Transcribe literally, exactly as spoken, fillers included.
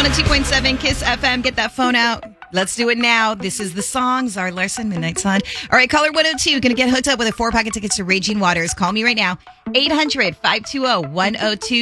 oh two point seven Kiss F M. Get that phone out. Let's do it now. This is the song. Zara Larson, Midnight Sun. All right, caller one oh two. Going to get hooked up with a four-pocket tickets to Raging Waters. Call me right now. eight hundred, five two zero, one oh two.